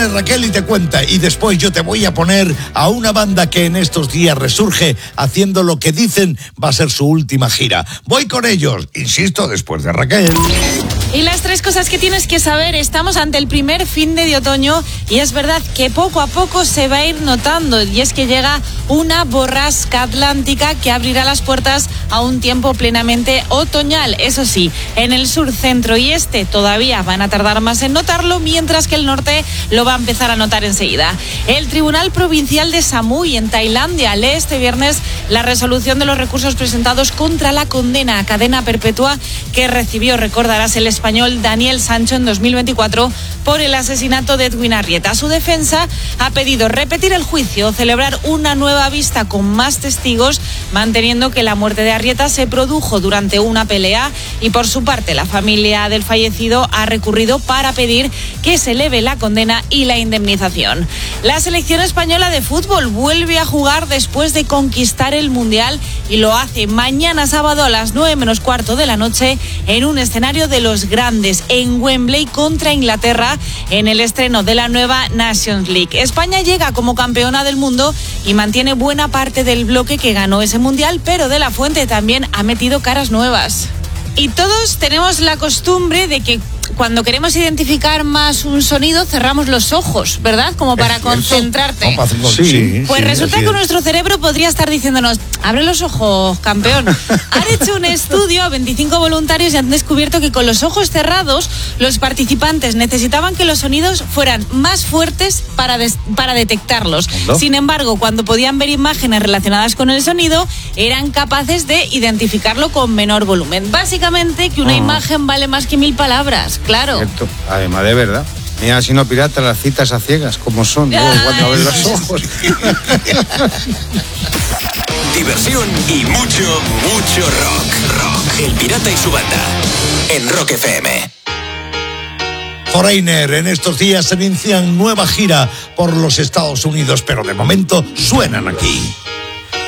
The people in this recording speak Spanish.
viene Raquel y te cuenta, y después yo te voy a poner a una banda que en estos días resurge haciendo lo que dicen va a ser su última gira. Voy con ellos, insisto, después de Raquel. Y las 3 cosas que tienes que saber: estamos ante el primer fin de otoño y es verdad que poco a poco se va a ir notando, y es que llega una borrasca atlántica que abrirá las puertas a un tiempo plenamente otoñal. Eso sí, en el sur, centro y este todavía van a tardar más en notarlo, mientras que el norte lo va a empezar a notar enseguida. El Tribunal Provincial de Samui en Tailandia lee este viernes la resolución de los recursos presentados contra la condena a cadena perpetua que recibió, recordarás, el español Daniel Sancho en 2024 por el asesinato de Edwin Arrieta. Su defensa ha pedido repetir el juicio o celebrar una nueva vista con más testigos, manteniendo que la muerte de Arrieta se produjo durante una pelea, y por su parte la familia del fallecido ha recurrido para pedir que se eleve la condena y la indemnización. La selección española de fútbol vuelve a jugar después de conquistar el Mundial y lo hace mañana sábado a las 9:15 de la noche en un escenario de los grandes, en Wembley, contra Inglaterra, en el estreno de la nueva Nations League. España llega como campeona del mundo y mantiene buena parte del bloque que ganó ese Mundial, pero De la Fuente también ha metido caras nuevas. Y todos tenemos la costumbre de que cuando queremos identificar más un sonido cerramos los ojos, ¿verdad? Como para concentrarte. Sí, pues resulta que nuestro cerebro podría estar diciéndonos: abre los ojos, campeón. Han hecho un estudio a 25 voluntarios y han descubierto que con los ojos cerrados los participantes necesitaban que los sonidos fueran más fuertes para detectarlos. ¿No? Sin embargo, cuando podían ver imágenes relacionadas con el sonido, eran capaces de identificarlo con menor volumen. Básicamente que una imagen vale más que 1000 palabras. Claro. Cierto. Además, de verdad. Mira, si no pirata, las citas a ciegas, como son, ¿no? Cuando abres los ojos. Diversión y mucho rock. El Pirata y su banda. En Rock FM. Foreigner, en estos días se inician nueva gira por los Estados Unidos, pero de momento suenan aquí.